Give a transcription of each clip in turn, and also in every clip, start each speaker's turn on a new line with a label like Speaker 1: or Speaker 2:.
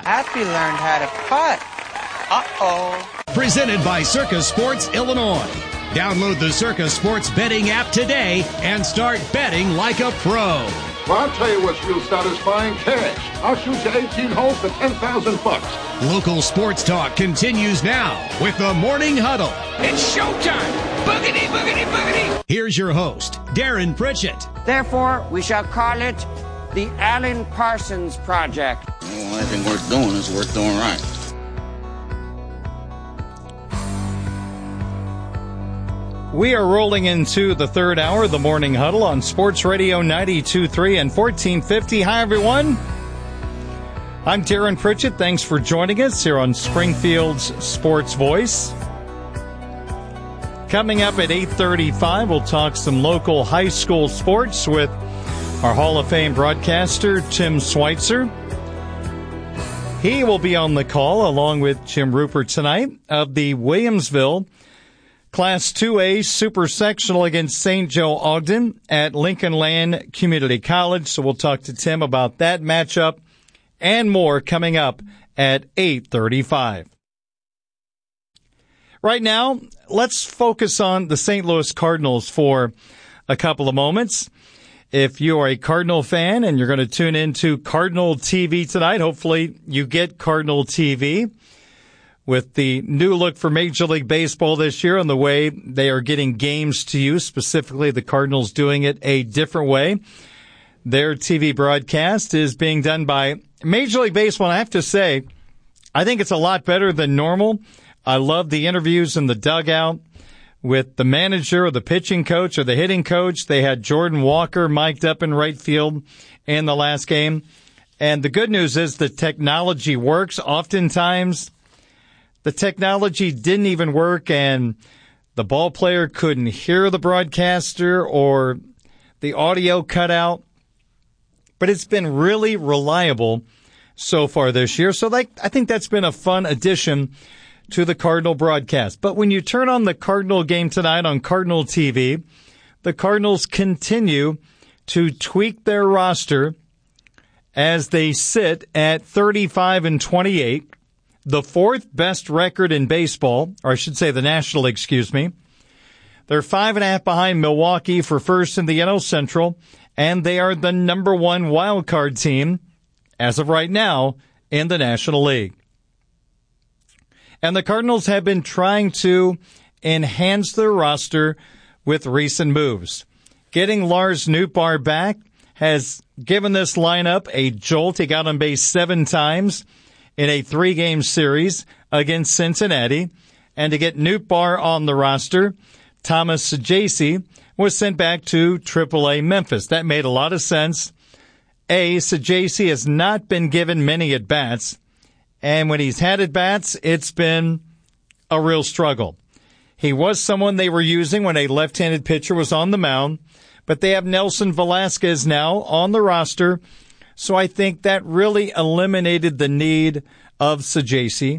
Speaker 1: Happy learned how to putt. Uh-oh.
Speaker 2: Presented by Circus Sports Illinois. Download the Circus Sports betting app today and start betting like a pro.
Speaker 3: Well, I'll tell you what's real satisfying, cash. I'll shoot you 18 holes for $10,000.
Speaker 2: Local sports talk continues now with the Morning Huddle.
Speaker 4: It's showtime. Boogity, boogity, boogity.
Speaker 2: Here's your host, Darren Pritchett.
Speaker 1: Therefore, we shall call it the Alan Parsons Project.
Speaker 5: Well, anything worth doing is worth doing right.
Speaker 6: We are rolling into the third hour of the Morning Huddle on Sports Radio 92.3 and 1450. Hi, everyone. I'm Darren Pritchett. Thanks for joining us here on Springfield's Sports Voice. Coming up at 8:35, we'll talk some local high school sports with our Hall of Fame broadcaster, Tim Schweitzer. He will be on the call along with Jim Rupert tonight of the Williamsville Class 2A Super Sectional against St. Joe Ogden at Lincoln Land Community College. So we'll talk to Tim about that matchup and more coming up at 8:35. Right now, let's focus on the St. Louis Cardinals for a couple of moments. If you are a Cardinal fan and you're going to tune into Cardinal TV tonight, hopefully you get Cardinal TV. With the new look for Major League Baseball this year and the way they are getting games to you, specifically the Cardinals doing it a different way. Their TV broadcast is being done by Major League Baseball, and I have to say, I think it's a lot better than normal. I love the interviews in the dugout with the manager or the pitching coach or the hitting coach. They had Jordan Walker mic'd up in right field in the last game. And the good news is the technology works. Oftentimes, the technology didn't even work, and the ball player couldn't hear the broadcaster or the audio cut out. But it's been really reliable so far this year. So I think that's been a fun addition to the Cardinal broadcast. But when you turn on the Cardinal game tonight on Cardinal TV, the Cardinals continue to tweak their roster as they sit at 35-28. The fourth best record in baseball, or I should say the National League, excuse me. They're 5.5 behind Milwaukee for first in the NL Central, and they are the number one wild card team, as of right now, in the National League. And the Cardinals have been trying to enhance their roster with recent moves. Getting Lars Nootbaar back has given this lineup a jolt. He got on base 7 times in a 3-game series against Cincinnati. And to get Nootbaar on the roster, Thomas Saggese was sent back to AAA Memphis. That made a lot of sense. Saggese has not been given many at-bats, and when he's had at-bats, it's been a real struggle. He was someone they were using when a left-handed pitcher was on the mound, but they have Nelson Velasquez now on the roster. So I think that really eliminated the need of Saggese.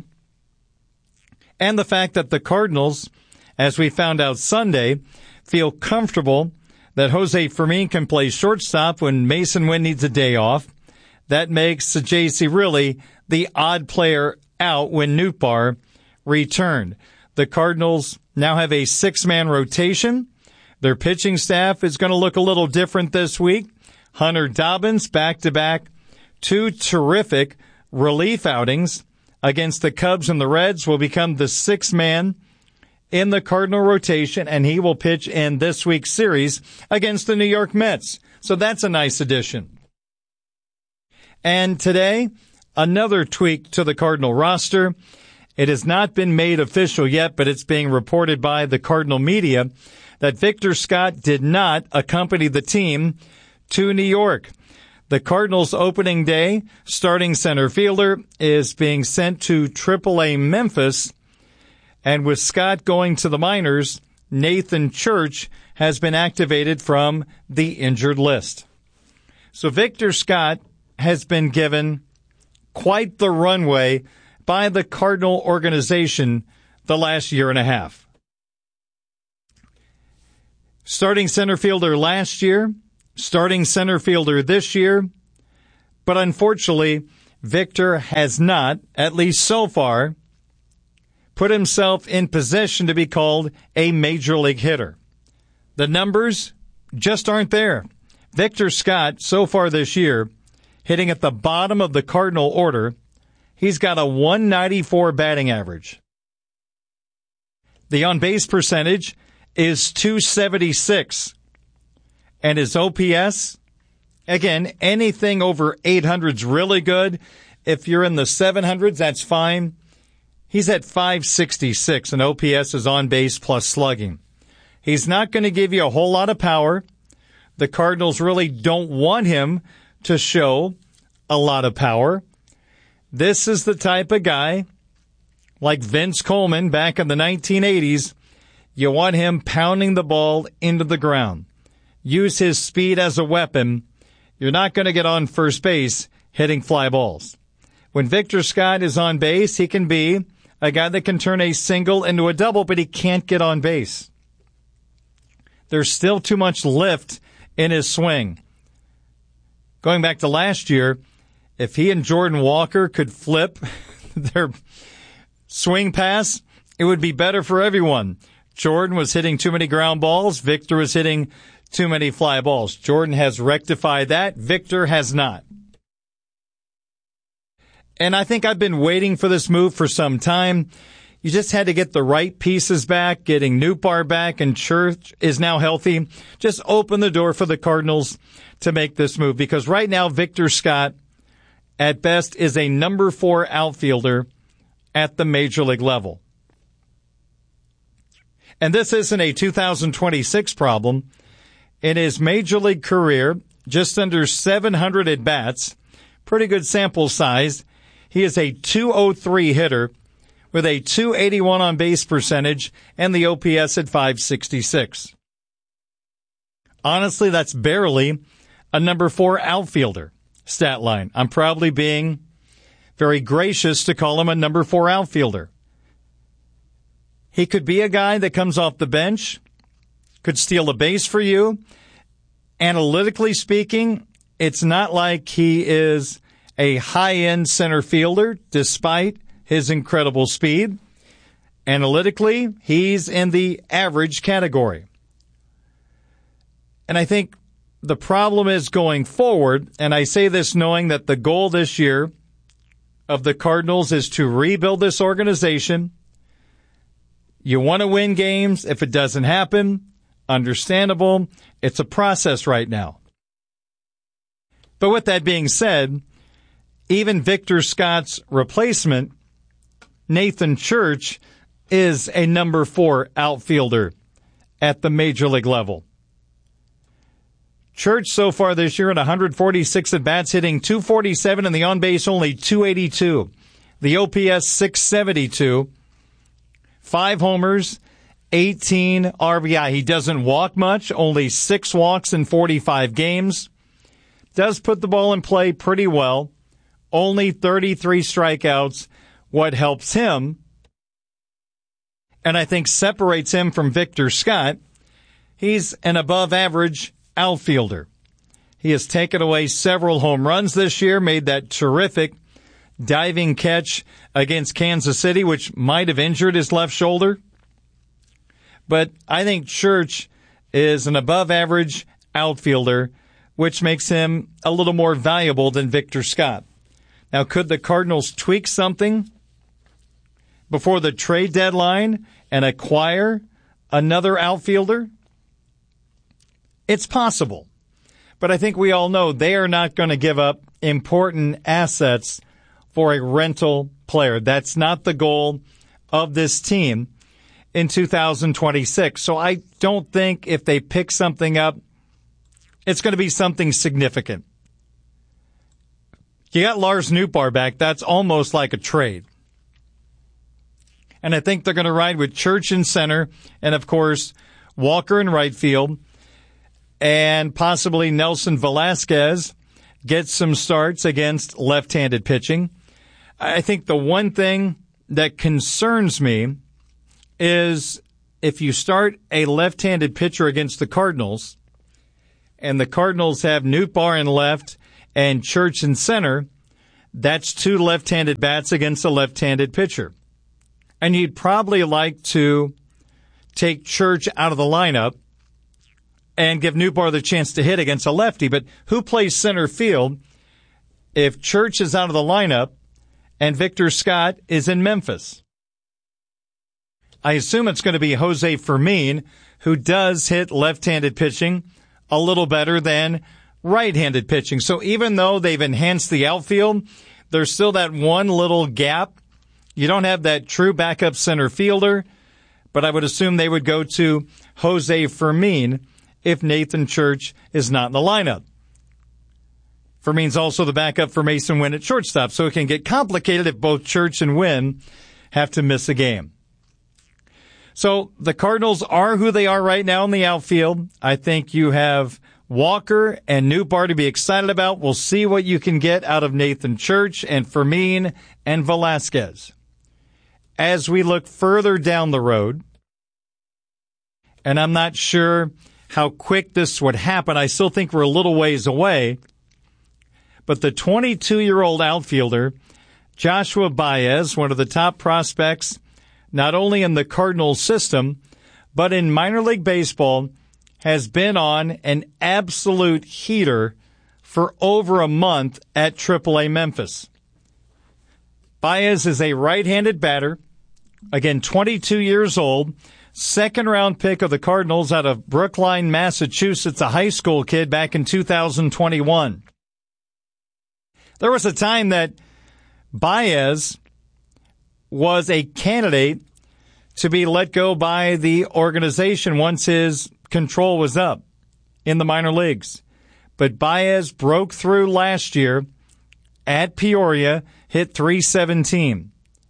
Speaker 6: And the fact that the Cardinals, as we found out Sunday, feel comfortable that Jose Fermin can play shortstop when Mason Wynn needs a day off. That makes Saggese really the odd player out when Nootbaar returned. The Cardinals now have a 6-man rotation. Their pitching staff is going to look a little different this week. Hunter Dobbins, back-to-back, 2 terrific relief outings against the Cubs and the Reds, will become the 6th man in the Cardinal rotation, and he will pitch in this week's series against the New York Mets. So that's a nice addition. And today, another tweak to the Cardinal roster. It has not been made official yet, but it's being reported by the Cardinal media that Victor Scott did not accompany the team to New York. The Cardinals' opening day starting center fielder is being sent to AAA Memphis. And with Scott going to the minors, Nathan Church has been activated from the injured list. So Victor Scott has been given quite the runway by the Cardinal organization the last year and a half. Starting center fielder last year, starting center fielder this year, but unfortunately, Victor has not, at least so far, put himself in position to be called a major league hitter. The numbers just aren't there. Victor Scott, so far this year, hitting at the bottom of the Cardinal order, he's got a 194 batting average. The on-base percentage is 276. And his OPS, again, anything over 800 is really good. If you're in the 700s, that's fine. He's at 566, and OPS is on base plus slugging. He's not going to give you a whole lot of power. The Cardinals really don't want him to show a lot of power. This is the type of guy, like Vince Coleman back in the 1980s, you want him pounding the ball into the ground. Use his speed as a weapon. You're not going to get on first base hitting fly balls. When Victor Scott is on base, he can be a guy that can turn a single into a double, but he can't get on base. There's still too much lift in his swing. Going back to last year, if he and Jordan Walker could flip their swing pass, it would be better for everyone. Jordan was hitting too many ground balls. Victor was hitting too many fly balls. Jordan has rectified that. Victor has not. And I think I've been waiting for this move for some time. You just had to get the right pieces back. Getting Nootbaar back and Church is now healthy. Just open the door for the Cardinals to make this move, because right now Victor Scott, at best, is a number 4 outfielder at the major league level. And this isn't a 2026 problem. In his major league career, just under 700 at-bats, pretty good sample size, he is a .203 hitter with a .281 on-base percentage and the OPS at 566. Honestly, that's barely a number 4 outfielder stat line. I'm probably being very gracious to call him a number 4 outfielder. He could be a guy that comes off the bench, could steal a base for you. Analytically speaking, it's not like he is a high-end center fielder, despite his incredible speed. Analytically, he's in the average category. And I think the problem is going forward, and I say this knowing that the goal this year of the Cardinals is to rebuild this organization. You want to win games. If it doesn't happen, understandable. It's a process right now. But with that being said, even Victor Scott's replacement, Nathan Church, is a number 4 outfielder at the major league level. Church so far this year at 146 at-bats, hitting .247 and the on-base only .282. The OPS 672. 5 homers, 18 RBI. He doesn't walk much, only 6 walks in 45 games. Does put the ball in play pretty well. Only 33 strikeouts. What helps him, and I think separates him from Victor Scott, he's an above-average outfielder. He has taken away several home runs this year, made that terrific diving catch against Kansas City, which might have injured his left shoulder. But I think Church is an above-average outfielder, which makes him a little more valuable than Victor Scott. Now, could the Cardinals tweak something before the trade deadline and acquire another outfielder? It's possible. But I think we all know they are not going to give up important assets for a rental player. That's not the goal of this team in 2026. So I don't think if they pick something up, it's going to be something significant. You got Lars Nootbaar back. That's almost like a trade. And I think they're going to ride with Church in center and, of course, Walker in right field, and possibly Nelson Velasquez gets some starts against left-handed pitching. I think the one thing that concerns me is if you start a left-handed pitcher against the Cardinals, and the Cardinals have Nootbaar in left and Church in center, That's 2 left-handed bats against a left-handed pitcher. And you'd probably like to take Church out of the lineup and give Nootbaar the chance to hit against a lefty. But who plays center field if Church is out of the lineup and Victor Scott is in Memphis? I assume it's going to be Jose Fermin, who does hit left-handed pitching a little better than right-handed pitching. So even though they've enhanced the outfield, there's still that one little gap. You don't have that true backup center fielder, but I would assume they would go to Jose Fermin if Nathan Church is not in the lineup. Fermin's also the backup for Mason Wynn at shortstop, so it can get complicated if both Church and Wynn have to miss a game. So the Cardinals are who they are right now in the outfield. I think you have Walker and Nootbaar to be excited about. We'll see what you can get out of Nathan Church and Fermin and Velasquez. As we look further down the road, and I'm not sure how quick this would happen. I still think we're a little ways away. But the 22-year-old outfielder, Joshua Baez, one of the top prospects, not only in the Cardinals system, but in minor league baseball, has been on an absolute heater for over a month at AAA Memphis. Baez is a right-handed batter, again, 22 years old, second-round pick of the Cardinals out of Brookline, Massachusetts, a high school kid back in 2021. There was a time that Baez was a candidate to be let go by the organization once his control was up in the minor leagues. But Baez broke through last year at Peoria, hit .317.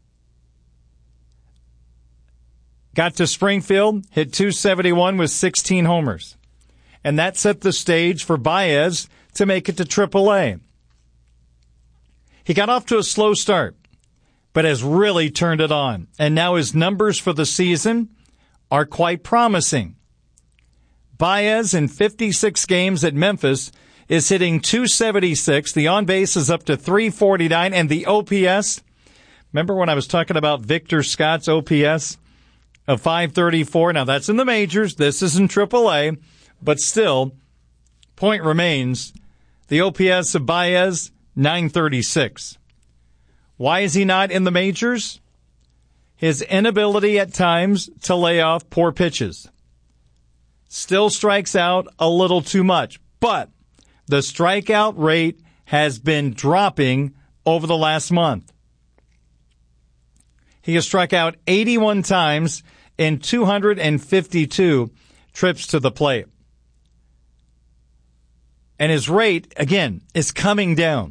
Speaker 6: Got to Springfield, hit .271 with 16 homers. And that set the stage for Baez to make it to AAA. He got off to a slow start, but has really turned it on. And now his numbers for the season are quite promising. Baez, in 56 games at Memphis, is hitting .276. The on-base is up to .349. And the OPS, remember when I was talking about Victor Scott's OPS of .534? Now, that's in the majors. This is in AAA. But still, point remains, the OPS of Baez, .936. Why is he not in the majors? His inability at times to lay off poor pitches. Still strikes out a little too much, but the strikeout rate has been dropping over the last month. He has struck out 81 times in 252 trips to the plate. And his rate, again, is coming down.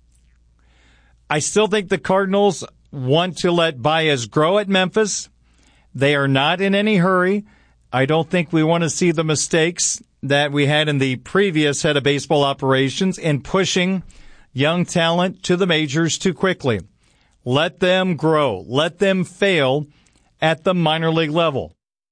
Speaker 6: I still think the Cardinals want to let Baez grow at Memphis. They are not in any hurry. I don't think we want to see the mistakes that we had in the previous head of baseball operations in pushing young talent to the majors too quickly. Let them grow. Let them fail at the minor league level.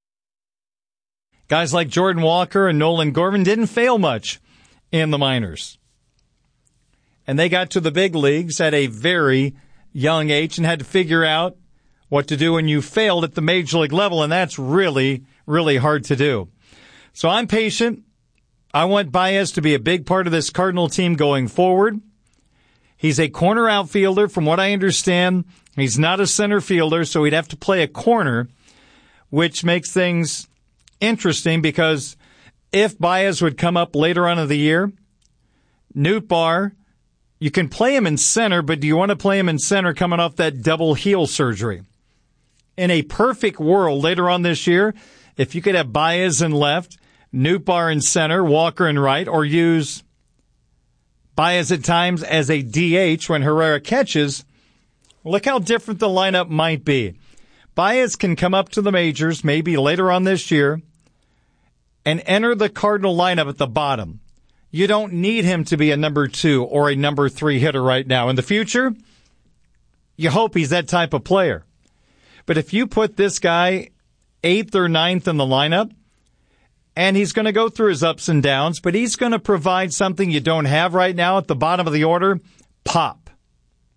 Speaker 6: Guys like Jordan Walker and Nolan Gorman didn't fail much in the minors. And they got to the big leagues at a very young age and had to figure out what to do when you failed at the major league level, and that's really, really hard to do. So I'm patient. I want Baez to be a big part of this Cardinal team going forward. He's a corner outfielder, from what I understand. He's not a center fielder, so he'd have to play a corner, which makes things interesting because if Baez would come up later on in the year, Nootbaar, you can play him in center, but do you want to play him in center coming off that double heel surgery? In a perfect world later on this year, if you could have Baez in left, Nootbaar in center, Walker in right, or use Baez at times as a DH when Herrera catches, look how different the lineup might be. Baez can come up to the majors maybe later on this year and enter the Cardinal lineup at the bottom. You don't need him to be a number 2 or a number 3 hitter right now. In the future, you hope he's that type of player. But if you put this guy 8th or 9th in the lineup, and he's going to go through his ups and downs, but he's going to provide something you don't have right now at the bottom of the order, pop.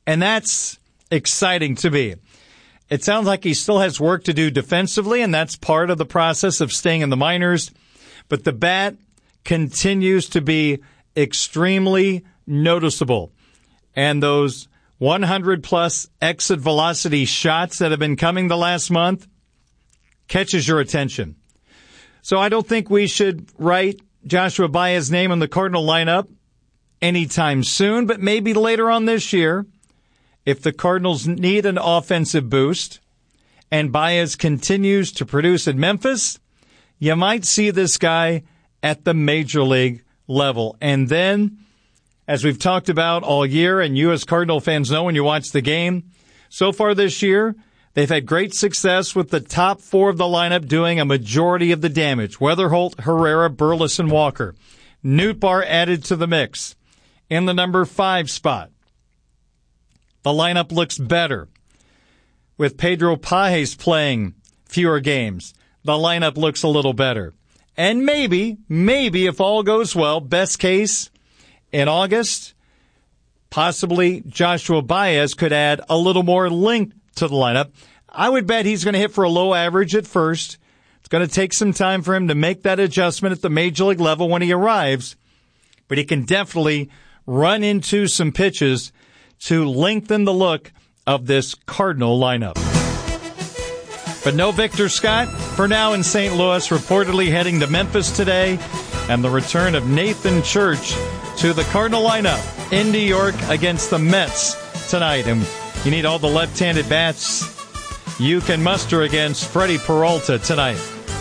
Speaker 6: And that's exciting to me. It sounds like he still has work to do defensively, and that's part of the process of staying in the minors. But the bat continues to be extremely noticeable. And those 100-plus exit velocity shots that have been coming the last month catches your attention. So I don't think we should write Joshua Baez's name in the Cardinal lineup anytime soon, but maybe later on this year, if the Cardinals need an offensive boost and Baez continues to produce in Memphis, you might see this guy at the major league level. And then, as we've talked about all year, and you as Cardinal fans know when you watch the game, so far this year, they've had great success with the top four of the lineup doing a majority of the damage. Weatherholt, Herrera, Burleson, Walker. Nootbaar added to the mix in the number 5 spot. The lineup looks better. With Pedro Pages playing fewer games, the lineup looks a little better. And maybe, if all goes well, best case, in August, possibly Joshua Baez could add a little more length to the lineup. I would bet he's going to hit for a low average at first. It's going to take some time for him to make that adjustment at the major league level when he arrives. But he can definitely run into some pitches to lengthen the look of this Cardinal lineup. But no Victor Scott for now in St. Louis, reportedly heading to Memphis today, and the return of Nathan Church to the Cardinal lineup in New York against the Mets tonight. And you need all the left-handed bats you can muster against Freddie Peralta tonight.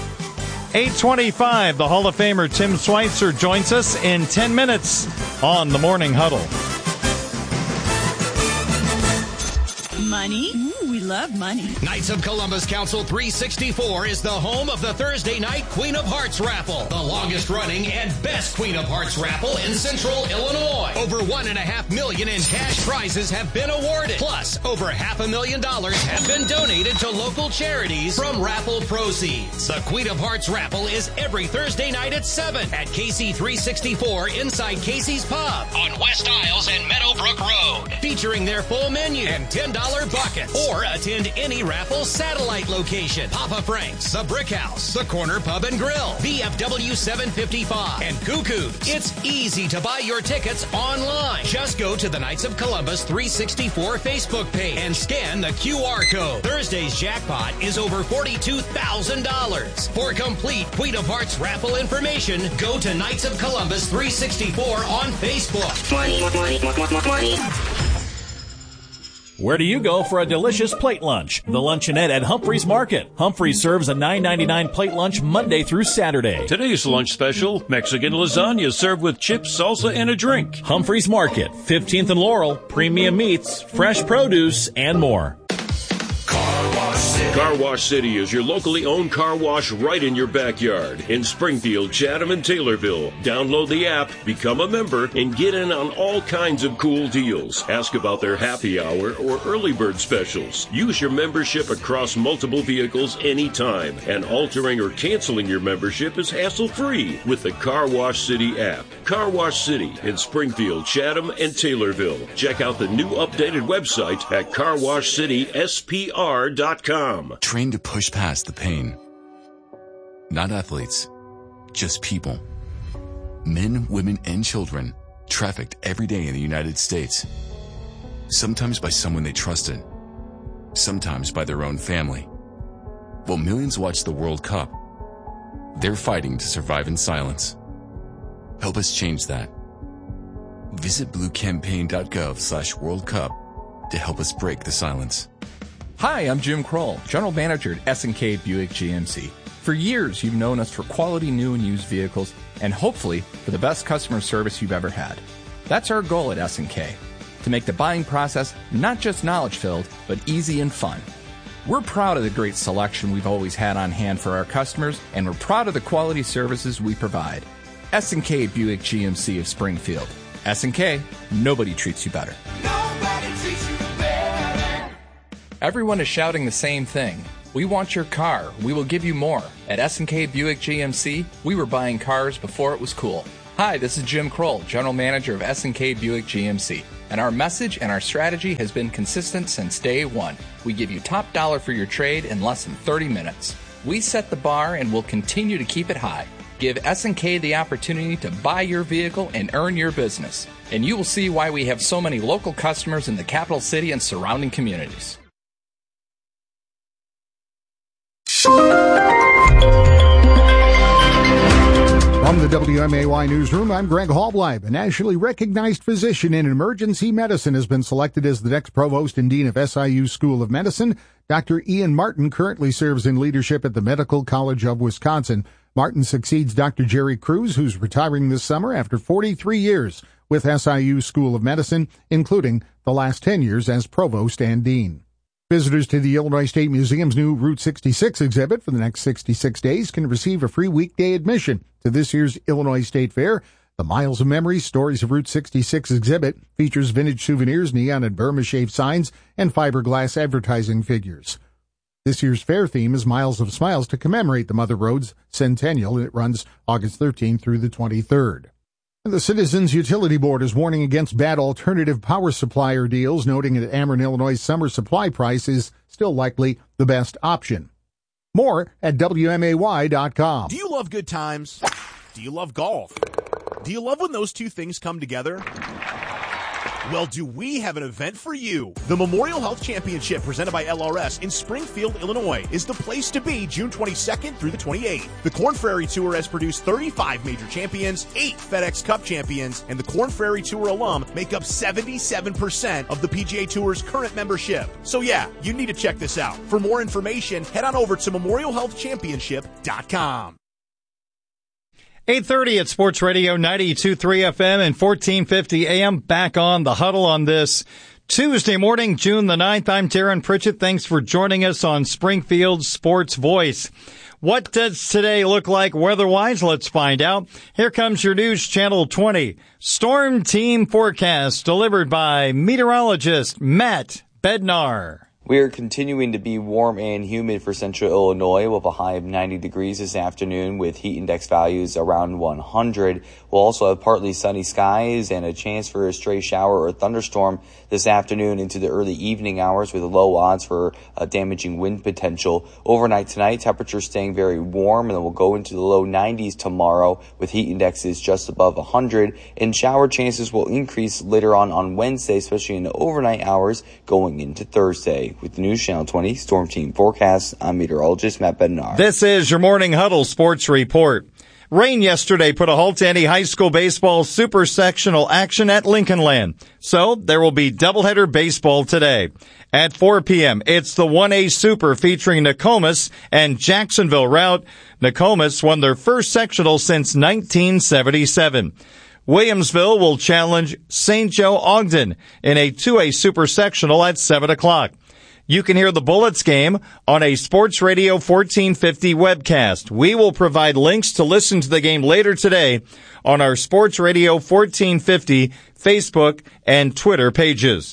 Speaker 6: 8:25, the Hall of Famer Tim Schweitzer joins us in 10 minutes on the Morning Huddle.
Speaker 7: Money? Ooh, we love money.
Speaker 2: Knights of Columbus Council 364 is the home of the Thursday night Queen of Hearts raffle, the longest running and best Queen of Hearts raffle in Central Illinois. Over $1.5 million in cash prizes have been awarded. Plus, over $500,000 have been donated to local charities from raffle proceeds. The Queen of Hearts raffle is every Thursday night at 7 at KC 364 inside Casey's Pub on West Isles and Meadowbrook Road, featuring their full menu and $10 buckets. Or attend any raffle satellite location. Papa Frank's, the Brick House, the Corner Pub and Grill, VFW 755, and Cuckoo's. It's easy to buy your tickets online. Just go to the Knights of Columbus 364 Facebook page and scan the QR code. Thursday's jackpot is over $42,000. For complete Queen of Hearts raffle information, go to Knights of Columbus 364 on Facebook.
Speaker 8: Money. Where do you go for a delicious plate lunch? The Luncheonette at Humphreys Market. Humphreys serves a $9.99 plate lunch Monday through Saturday.
Speaker 9: Today's lunch special, Mexican lasagna served with chips, salsa, and a drink.
Speaker 8: Humphreys Market, 15th and Laurel, premium meats, fresh produce, and more.
Speaker 9: Car Wash City is your locally owned car wash right in your backyard in Springfield, Chatham, and Taylorville. Download the app, become a member, and get in on all kinds of cool deals. Ask about their happy hour or early bird specials. Use your membership across multiple vehicles anytime, and altering or canceling your membership is hassle-free with the Car Wash City app. Car Wash City in Springfield, Chatham, and Taylorville. Check out the new updated website at carwashcityspr.com.
Speaker 10: Trained to push past the pain. Not athletes, just people. Men, women, and children trafficked every day in the United States. Sometimes by someone they trusted, sometimes by their own family. While millions watch the World Cup, they're fighting to survive in silence. Help us change that. Visit bluecampaign.gov/World Cup to help us break the silence.
Speaker 11: Hi, I'm Jim Kroll, General Manager at S&K Buick GMC. For years, you've known us for quality new and used vehicles and hopefully for the best customer service you've ever had. That's our goal at S&K, to make the buying process not just knowledge-filled, but easy and fun. We're proud of the great selection we've always had on hand for our customers, and we're proud of the quality services we provide. S&K Buick GMC of Springfield. S&K, nobody treats you better. Everyone is shouting the same thing. We want your car. We will give you more. At S&K Buick GMC, we were buying cars before it was cool. Hi, this is Jim Kroll, General Manager of S&K Buick GMC. And our message and our strategy has been consistent since day one. We give you top dollar for your trade in less than 30 minutes. We set the bar and will continue to keep it high. Give S&K the opportunity to buy your vehicle and earn your business. And you will see why we have so many local customers in the capital city and surrounding communities.
Speaker 7: From the WMAY Newsroom, I'm Greg Hallbleib. A nationally recognized physician in emergency medicine has been selected as the next provost and dean of SIU School of Medicine. Dr. Ian Martin currently serves in leadership at the Medical College of Wisconsin. Martin succeeds Dr. Jerry Cruz, who's retiring this summer after 43 years with SIU School of Medicine, including the last 10 years as provost and dean. Visitors to the Illinois State Museum's new Route 66 exhibit for the next 66 days can receive a free weekday admission to this year's Illinois State Fair. The Miles of Memory Stories of Route 66 exhibit features vintage souvenirs, neon and Burma-shaped signs, and fiberglass advertising figures. This year's fair theme is Miles of Smiles to commemorate the Mother Road's centennial, and it runs August 13th through the 23rd. The Citizens Utility Board is warning against bad alternative power supplier deals, noting that Ameren, Illinois' summer supply price is still likely the best option. More at WMAY.com.
Speaker 12: Do you love good times? Do you love golf? Do you love when those two things come together? Well, do we have an event for you? The Memorial Health Championship presented by LRS in Springfield, Illinois is the place to be June 22nd through the 28th. The Korn Ferry Tour has produced 35 major champions, 8 FedEx Cup champions, and the Korn Ferry Tour alum make up 77% of the PGA Tour's current membership. So yeah, you need to check this out. For more information, head on over to memorialhealthchampionship.com.
Speaker 6: 8:30 at Sports Radio 92.3 FM and 1450 AM. Back on the Huddle on this Tuesday morning, June the 9th. I'm Darren Pritchett. Thanks for joining us on Springfield Sports Voice. What does today look like weather-wise? Let's find out. Here comes your News Channel 20 Storm Team Forecast delivered by meteorologist Matt Bednar.
Speaker 13: We are continuing to be warm and humid for central Illinois with a high of 90 degrees this afternoon with heat index values around 100. We'll also have partly sunny skies and a chance for a stray shower or thunderstorm this afternoon into the early evening hours with low odds for a damaging wind potential. Overnight tonight, temperatures staying very warm, and then we'll go into the low 90s tomorrow with heat indexes just above 100. And shower chances will increase later on Wednesday, especially in the overnight hours going into Thursday. With the News Channel 20 Storm Team Forecast, I'm meteorologist Matt Bednar.
Speaker 6: This is your Morning Huddle Sports Report. Rain yesterday put a halt to any high school baseball super sectional action at Lincoln Land. So there will be doubleheader baseball today. At 4 p.m., it's the 1A Super featuring Nokomis and Jacksonville route. Nokomis won their first sectional since 1977. Williamsville will challenge St. Joe Ogden in a 2A Super sectional at 7 o'clock. You can hear the Bullets game on a Sports Radio 1450 webcast. We will provide links to listen to the game later today on our Sports Radio 1450 Facebook and Twitter pages.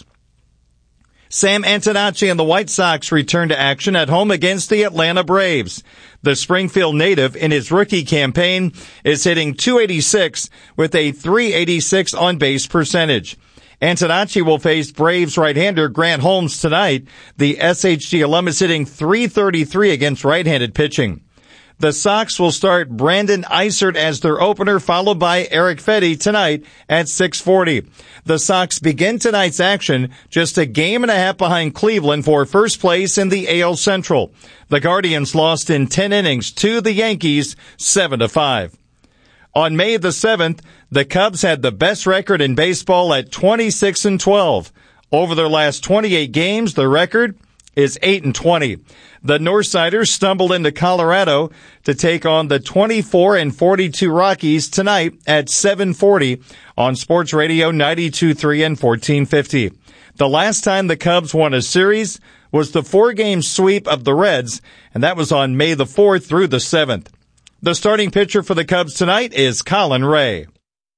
Speaker 6: Sam Antonacci and the White Sox return to action at home against the Atlanta Braves. The Springfield native in his rookie campaign is hitting .286 with a .386 on-base percentage. Antonacci will face Braves right-hander Grant Holmes tonight. The SHG alum is hitting .333 against right-handed pitching. The Sox will start Brandon Eisert as their opener, followed by Eric Fetty tonight at 6:40. The Sox begin tonight's action just a game and a half behind Cleveland for first place in the AL Central. The Guardians lost in 10 innings to the Yankees 7-5. On May the 7th, the Cubs had the best record in baseball at 26-12. Over their last 28 games, the record is 8-20. The Northsiders stumbled into Colorado to take on the 24-42 Rockies tonight at 7:40 on Sports Radio 92.3 and 1450. The last time the Cubs won a series was the 4-game sweep of the Reds, and that was on May the 4th through the 7th. The starting pitcher for the Cubs tonight is Colin Ray.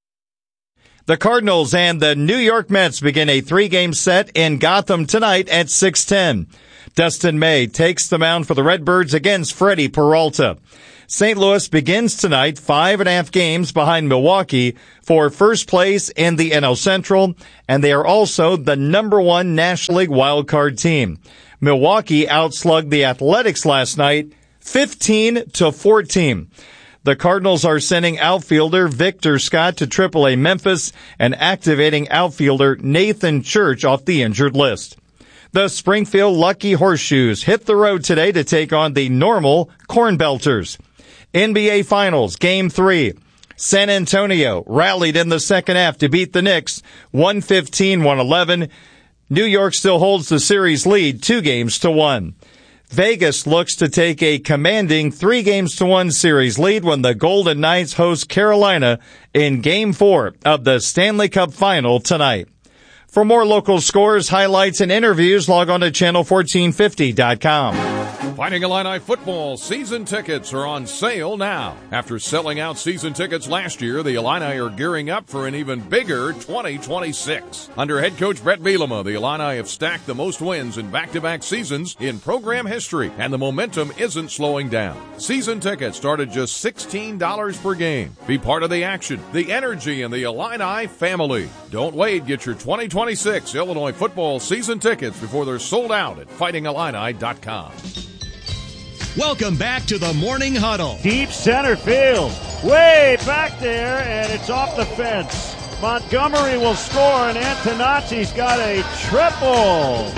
Speaker 6: The Cardinals and the New York Mets begin a 3-game set in Gotham tonight at 6:10. Dustin May takes the mound for the Redbirds against Freddie Peralta. St. Louis begins tonight 5.5 games behind Milwaukee for first place in the NL Central, and they are also the number 1 National League wildcard team. Milwaukee outslugged the Athletics last night 15-14. The Cardinals are sending outfielder Victor Scott to AAA Memphis and activating outfielder Nathan Church off the injured list. The Springfield Lucky Horseshoes hit the road today to take on the Normal Corn Belters. NBA Finals, Game 3. San Antonio rallied in the second half to beat the Knicks 115-111. New York still holds the series lead 2-1. Vegas looks to take a commanding 3-1 series lead when the Golden Knights host Carolina in Game 4 of the Stanley Cup Final tonight. For more local scores, highlights, and interviews, log on to channel1450.com.
Speaker 14: Fighting Illini football season tickets are on sale now. After selling out season tickets last year, the Illini are gearing up for an even bigger 2026. Under head coach Brett Bielema, the Illini have stacked the most wins in back-to-back seasons in program history, and the momentum isn't slowing down. Season tickets start at just $16 per game. Be part of the action, the energy, and the Illini family. Don't wait. Get your 2026 Illinois football season tickets before they're sold out at fightingillini.com.
Speaker 2: Welcome back to the Morning Huddle.
Speaker 15: Deep center field. Way back there, and it's off the fence. Montgomery will score, and Antonacci's got a triple.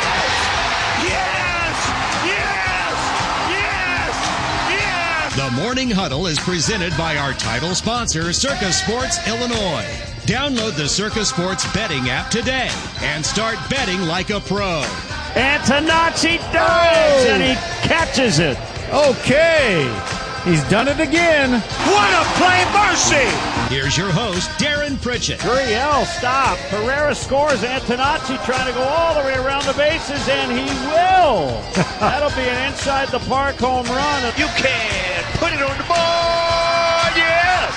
Speaker 2: Yes! The Morning Huddle is presented by our title sponsor, Circa Sports Illinois. Download the Circa Sports betting app today and start betting like a pro.
Speaker 15: Antonacci dives, and he catches it.
Speaker 16: Okay, he's done it again.
Speaker 15: What a play, Mercy!
Speaker 2: Here's your host, Darren Pritchett.
Speaker 15: Gurriel stop. Pereira scores. Antonacci trying to go all the way around the bases, and he will. That'll be an inside-the-park home run.
Speaker 4: You can put it on the board, yes!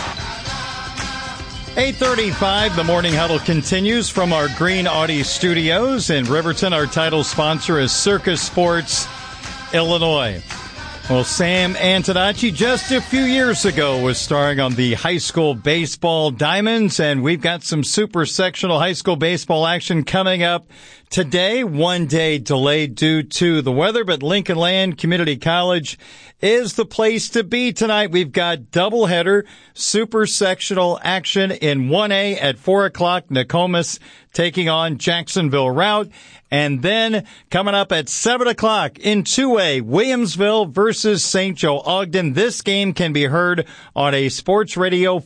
Speaker 6: 8:35, the Morning Huddle continues from our Green Audi studios in Riverton. Our title sponsor is Circa Sports Illinois. Well, Sam Antonacci just a few years ago was starring on the high school baseball Diamonds, and we've got some super sectional high school baseball action coming up today. 1 day delayed due to the weather, but Lincoln Land Community College is the place to be tonight. We've got doubleheader super sectional action in 1A at 4 o'clock. Nokomis taking on Jacksonville Route. And then coming up at 7 o'clock in 2A, Williamsville versus St. Joe Ogden. This game can be heard on a Sports Radio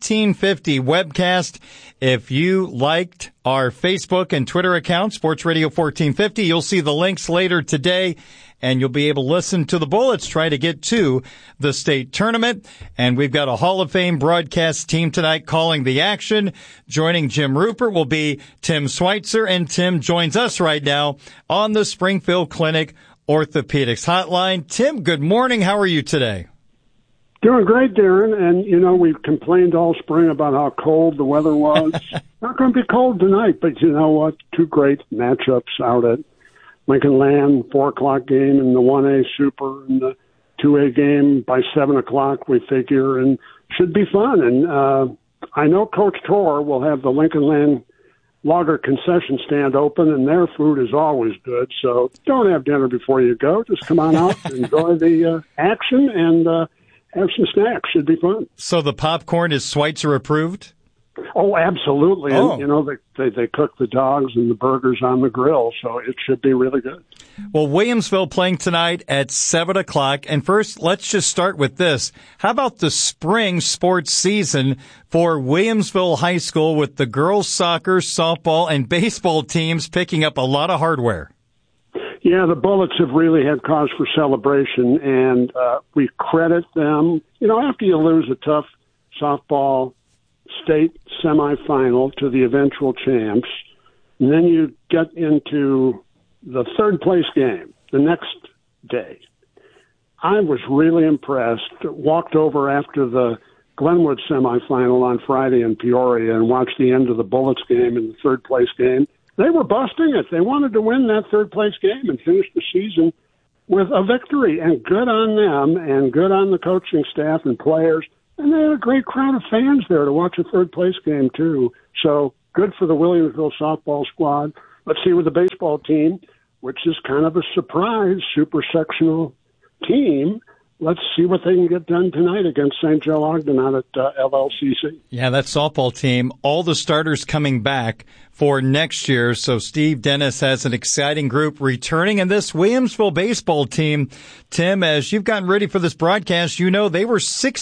Speaker 6: 1450 webcast. If you liked our Facebook and Twitter account, Sports Radio 1450, you'll see the links later today, and you'll be able to listen to the Bullets try to get to the state tournament. And we've got a Hall of Fame broadcast team tonight calling the action. Joining Jim Rupert will be Tim Schweitzer, and Tim joins us right now on the Springfield Clinic Orthopedics Hotline. Tim, good morning. How are you today?
Speaker 17: Doing great, Darren. And, you know, we've complained all spring about how cold the weather was. Not going to be cold tonight, but you know what? Two great matchups out at Lincoln Land, 4 o'clock game in the 1A Super and the 2A game by 7 o'clock, we figure, and should be fun. And I know Coach Tor will have the Lincoln Land Lager concession stand open, and their food is always good. So don't have dinner before you go. Just come on out, enjoy the action, and have some snacks. Should be fun.
Speaker 6: So the popcorn is Schweitzer approved?
Speaker 17: Oh, absolutely.
Speaker 6: Oh.
Speaker 17: And, you know, they cook the dogs and the burgers on the grill, so it should be really good.
Speaker 6: Well, Williamsville playing tonight at 7 o'clock. And first, let's just start with this. How about the spring sports season for Williamsville High School with the girls' soccer, softball, and baseball teams picking up a lot of hardware?
Speaker 17: Yeah, the Bullets have really had cause for celebration, and we credit them. You know, after you lose a tough softball state semifinal to the eventual champs, and then you get into the third place game the next day. I was really impressed. Walked over after the Glenwood semifinal on Friday in Peoria and watched the end of the Bullets game and the third place game. they were busting it. They wanted to win that third-place game and finish the season with a victory, and good on them and good on the coaching staff and players. And they had a great crowd of fans there to watch a third-place game, too. So good for the Williamsville softball squad. Let's see with the baseball team, which is kind of a surprise super sectional team. Let's see what they can get done tonight against St. Joe Ogden out at LLCC.
Speaker 6: Yeah, that softball team, all the starters coming back for next year. So Steve Dennis has an exciting group returning. And this Williamsville baseball team, Tim, as you've gotten ready for this broadcast, you know they were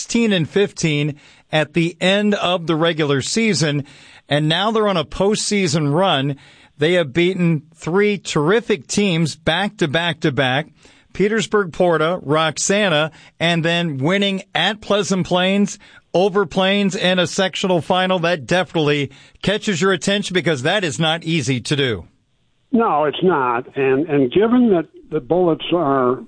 Speaker 6: 16-15 at the end of the regular season. And now they're on a postseason run. They have beaten 3 terrific teams back to back to back. Petersburg Porta, Roxana, and then winning at Pleasant Plains, over Plains, and a sectional final. That definitely catches your attention because that is not easy to do.
Speaker 17: No, it's not. And given that the Bullets are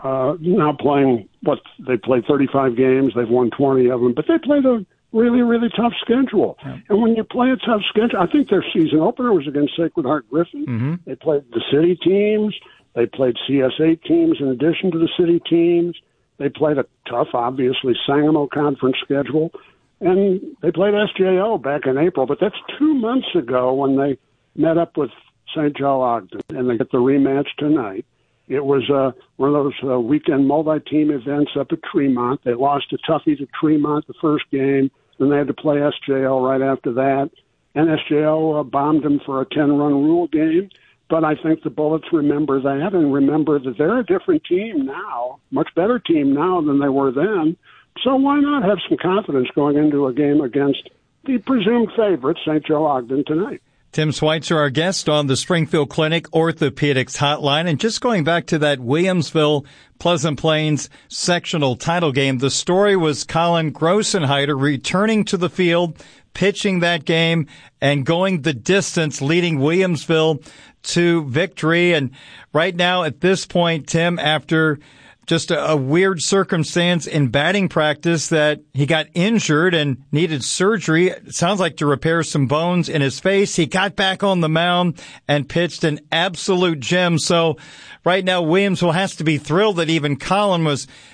Speaker 17: now playing, they played 35 games, they've won 20 of them, but they played a really, really tough schedule. Yeah. And when you play a tough schedule, I think their season opener was against Sacred Heart Griffin. Mm-hmm. They played the city teams. They played CS8 teams in addition to the city teams. They played a tough, obviously, Sangamo Conference schedule. And they played SJO back in April. But that's 2 months ago when they met up with St. Joe Ogden, and they get the rematch tonight. It was one of those weekend multi-team events up at Tremont. They lost a toughie to Tremont the first game. Then they had to play SJO right after that. And SJO bombed them for a 10-run rule game. But I think the Bullets remember that and remember that they're a different team now, much better team now than they were then. So why not have some confidence going into a game against the presumed favorite, St. Joe Ogden, tonight?
Speaker 6: Tim Schweitzer, our guest on the Springfield Clinic Orthopedics Hotline. And just going back to that Williamsville Pleasant Plains sectional title game, the story was Colin Grossenheider returning to the field, pitching that game, and going the distance, leading Williamsville to victory. And right now, at this point, Tim, after just a weird circumstance in batting practice that he got injured and needed surgery, it sounds like to repair some bones in his face, he got back on the mound and pitched an absolute gem. So right now, Williamsville has to be thrilled that even Colin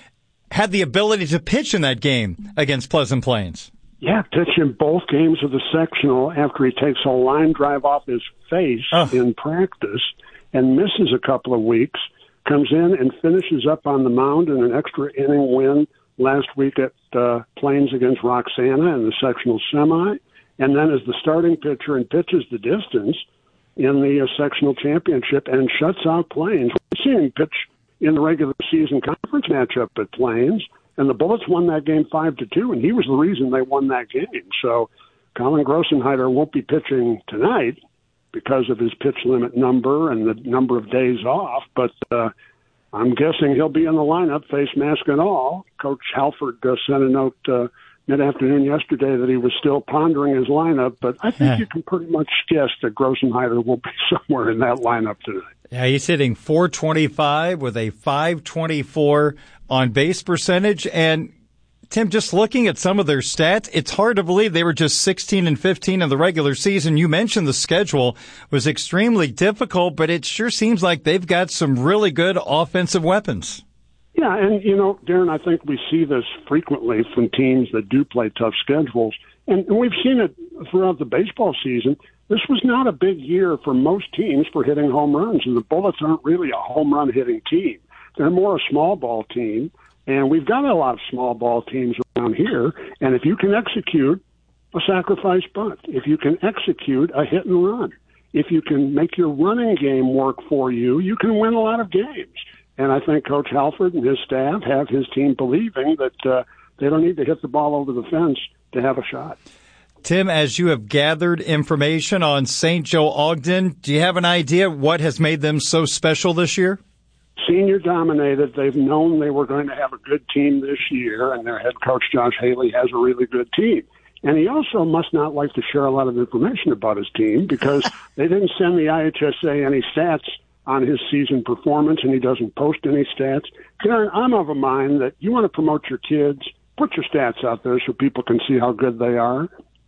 Speaker 6: had the ability to pitch in that game against Pleasant Plains.
Speaker 17: Yeah, pitch in both games of the sectional after he takes a line drive off his face in practice and misses a couple of weeks, comes in and finishes up on the mound in an extra inning win last week at Plains against Roxana in the sectional semi, and then is the starting pitcher and pitches the distance in the sectional championship and shuts out Plains. We've seen him pitch in the regular season conference matchup at Plains, and the Bullets won that game 5-2, and he was the reason they won that game. So Colin Grossenheider won't be pitching tonight because of his pitch limit number and the number of days off, but I'm guessing he'll be in the lineup, face mask and all. Coach Halford sent a note mid-afternoon yesterday that he was still pondering his lineup, but I think you can pretty much guess that Grossenheider will be somewhere in that lineup tonight.
Speaker 6: Yeah, he's hitting .425 with a .524 on base percentage. And Tim, just looking at some of their stats, it's hard to believe they were just 16-15 in the regular season. You mentioned the schedule was extremely difficult, but it sure seems like they've got some really good offensive weapons.
Speaker 17: Yeah, and, Darren, I think we see this frequently from teams that do play tough schedules, and we've seen it throughout the baseball season. This was not a big year for most teams for hitting home runs, and the Bullets aren't really a home run hitting team. They're more a small ball team, and we've got a lot of small ball teams around here, and if you can execute a sacrifice bunt, if you can execute a hit and run, if you can make your running game work for you, you can win a lot of games. And I think Coach Halford and his staff have his team believing that they don't need to hit the ball over the fence to have a shot.
Speaker 6: Tim, as you have gathered information on St. Joe Ogden, do you have an idea what has made them so special this year?
Speaker 17: Senior dominated. They've known they were going to have a good team this year, and their head coach, Josh Haley, has a really good team. And he also must not like to share a lot of information about his team because they didn't send the IHSA any stats on his season performance, and he doesn't post any stats. Darren, I'm of a mind that you want to promote your kids, put your stats out there so people can see how good they are.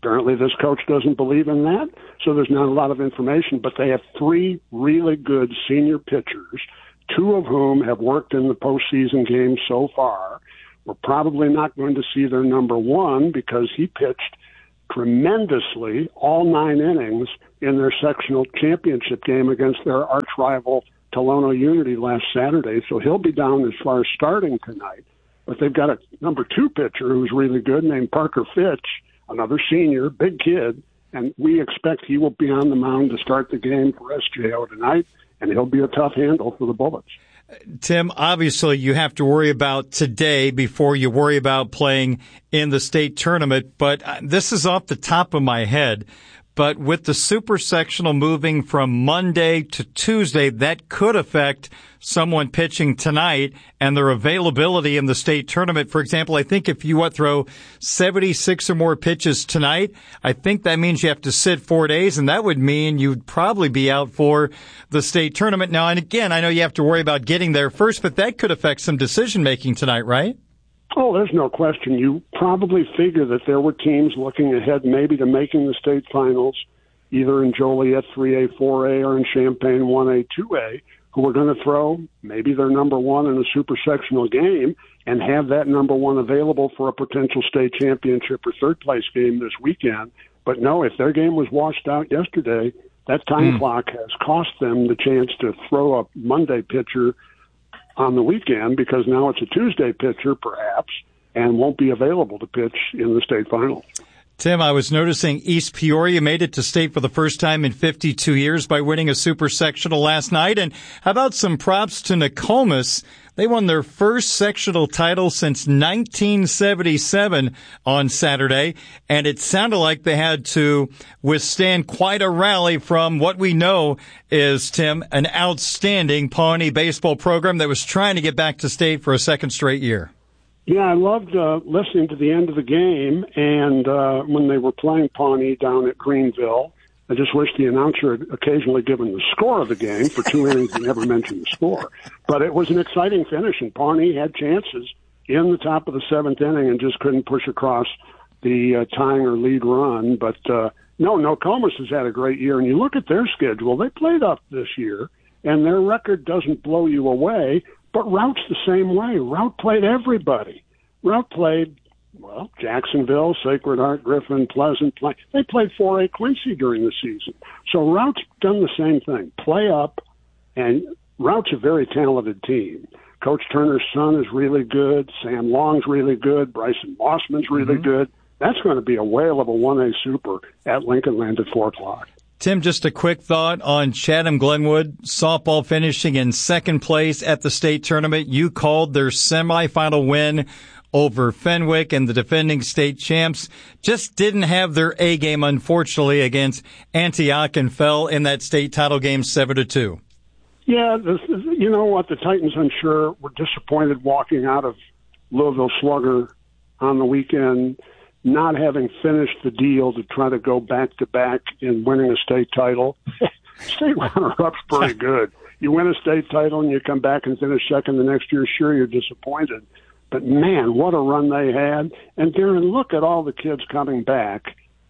Speaker 17: Apparently this coach doesn't believe in that, so there's not a lot of information. But they have 3 really good senior pitchers, 2 of whom have worked in the postseason games so far. We're probably not going to see their number 1 because he pitched tremendously all 9 innings in their sectional championship game against their arch rival Tolono Unity last Saturday. So he'll be down as far as starting tonight. But they've got a number 2 pitcher who's really good named Parker Fitch, another senior, big kid, and we expect he will be on the mound to start the game for SJO tonight, and he'll be a tough handle for the Bullets.
Speaker 6: Tim, obviously you have to worry about today before you worry about playing in the state tournament, but this is off the top of my head. But with the super sectional moving from Monday to Tuesday, that could affect someone pitching tonight and their availability in the state tournament. For example, I think if you throw 76 or more pitches tonight, I think that means you have to sit 4 days, and that would mean you'd probably be out for the state tournament. Now, and again, I know you have to worry about getting there first, but that could affect some decision-making tonight, right?
Speaker 17: Oh, there's no question. You probably figure that there were teams looking ahead maybe to making the state finals, either in Joliet 3A, 4A, or in Champaign 1A, 2A, who were going to throw maybe their number 1 in a super sectional game and have that number 1 available for a potential state championship or third place game this weekend. But no, if their game was washed out yesterday, that time clock has cost them the chance to throw a Monday pitcher on the weekend, because now it's a Tuesday pitcher, perhaps, and won't be available to pitch in the state finals.
Speaker 6: Tim, I was noticing East Peoria made it to state for the first time in 52 years by winning a super sectional last night. And how about some props to Nokomis? They won their first sectional title since 1977 on Saturday, and it sounded like they had to withstand quite a rally from what we know is, Tim, an outstanding Pawnee baseball program that was trying to get back to state for a second straight year.
Speaker 17: Yeah, I loved listening to the end of the game, and when they were playing Pawnee down at Greenville, I just wish the announcer had occasionally given the score of the game. For 2 innings, he never mentioned the score. But it was an exciting finish, and Pawnee had chances in the top of the 7th inning and just couldn't push across the tying or lead run. But, no, Nokomis has had a great year. And you look at their schedule, they played up this year, and their record doesn't blow you away. But Rout's the same way. Rout played everybody. Rout played, well, Jacksonville, Sacred Heart, Griffin, Pleasant. They played 4A Quincy during the season. So Rout's done the same thing. Play up, and Rout's a very talented team. Coach Turner's son is really good. Sam Long's really good. Bryson Mossman's really good. That's going to be a whale of a 1A super at Lincoln Land at 4 o'clock.
Speaker 6: Tim, just a quick thought on Chatham Glenwood softball finishing in second place at the state tournament. You called their semifinal win over Fenwick, and the defending state champs just didn't have their A game, unfortunately, against Antioch, and fell in that state title game 7-2.
Speaker 17: Yeah, you know what? The Titans, I'm sure, were disappointed walking out of Louisville Slugger on the weekend, not having finished the deal to try to go back-to-back in winning a state title. State runner-up's pretty good. You win a state title and you come back and finish second the next year, sure, you're disappointed. But, man, what a run they had. And, Darren, look at all the kids coming back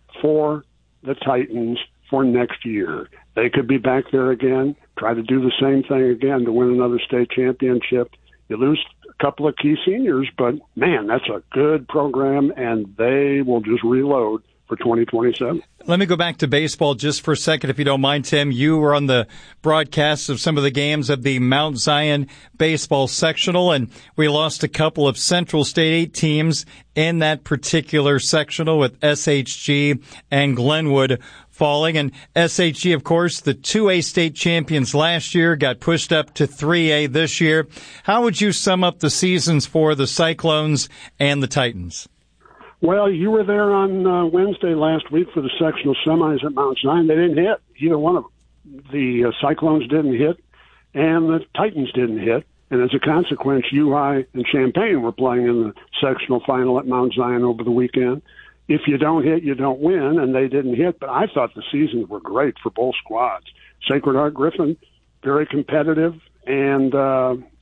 Speaker 17: for the Titans for next year. They could be back there again, try to do the same thing again to win another state championship. You lose a couple of key seniors, but, man, that's a good program, and they will just reload for 2027.
Speaker 6: Let me go back to baseball just for a second, if you don't mind, Tim. You were on the broadcast of some of the games of the Mount Zion baseball sectional, and we lost a couple of Central State 8 teams in that particular sectional, with SHG and Glenwood falling. And SHG, of course, the 2A state champions last year, got pushed up to 3A this year. How would you sum up the seasons for the Cyclones and the Titans?
Speaker 17: Well, you were there on Wednesday last week for the sectional semis at Mount Zion. They didn't hit. Either one of them. The Cyclones didn't hit, and the Titans didn't hit. And as a consequence, UI and Champaign were playing in the sectional final at Mount Zion over the weekend. If you don't hit, you don't win, and they didn't hit. But I thought the seasons were great for both squads. Sacred Heart Griffin, very competitive, and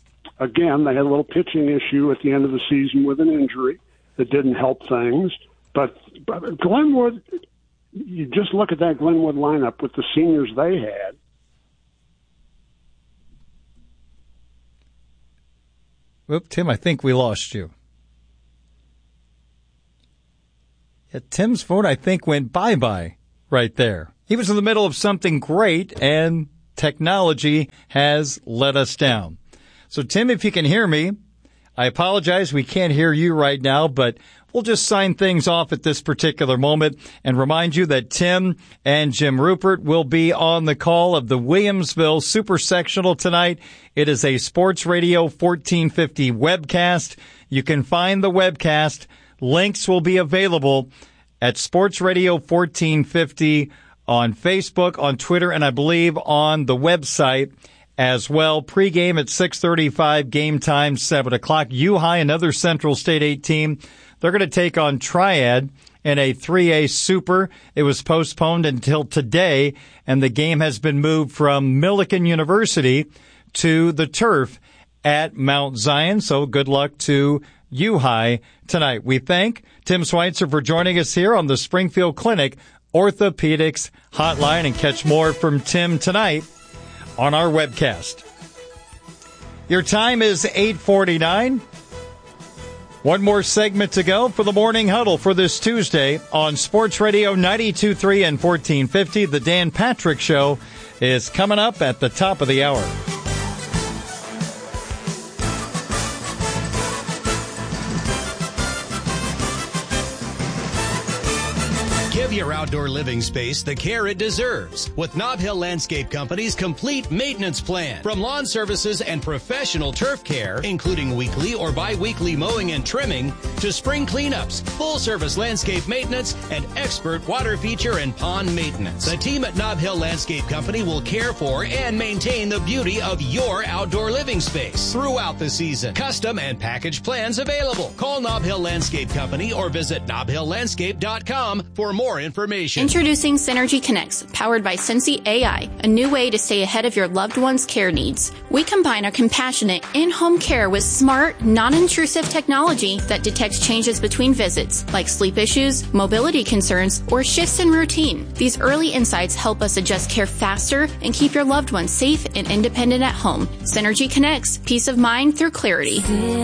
Speaker 17: again, they had a little pitching issue at the end of the season with an injury that didn't help things. But Glenwood, you just look at that Glenwood lineup with the seniors they had.
Speaker 6: Whoop, Tim, I think we lost you. Yeah, Tim's phone, I think, went bye-bye right there. He was in the middle of something great, and technology has let us down. So, Tim, if you can hear me, I apologize. We can't hear you right now, but we'll just sign things off at this particular moment and remind you that Tim and Jim Rupert will be on the call of the Williamsville Super Sectional tonight. It is a Sports Radio 1450 webcast. You can find the webcast. Links will be available at Sports Radio 1450 on Facebook, on Twitter, and I believe on the website as well. Pre-game at 6:35, game time 7 o'clock. U-High, another Central State 8 team. They're going to take on Triad in a 3A Super. It was postponed until today, and the game has been moved from Millikan University to the turf at Mount Zion. So good luck to U-High tonight. We thank Tim Schweitzer for joining us here on the Springfield Clinic Orthopedics Hotline, and catch more from Tim tonight on our webcast. Your time is 8:49. One more segment to go for the Morning Huddle for this Tuesday on Sports Radio 92.3 and 1450. The Dan Patrick Show is coming up at the top of the hour.
Speaker 2: Give your outdoor living space the care it deserves with Nob Hill Landscape Company's complete maintenance plan. From lawn services and professional turf care, including weekly or bi-weekly mowing and trimming, to spring cleanups, full-service landscape maintenance, and expert water feature and pond maintenance. The team at Nob Hill Landscape Company will care for and maintain the beauty of your outdoor living space throughout the season. Custom and package plans available. Call Nob Hill Landscape Company or visit nobhilllandscape.com for more information.
Speaker 18: Introducing Synergy Connects, powered by Sensi AI, a new way to stay ahead of your loved one's care needs. We combine our compassionate in-home care with smart, non-intrusive technology that detects changes between visits, like sleep issues, mobility concerns, or shifts in routine. These early insights help us adjust care faster and keep your loved ones safe and independent at home. Synergy Connects, peace of mind through clarity.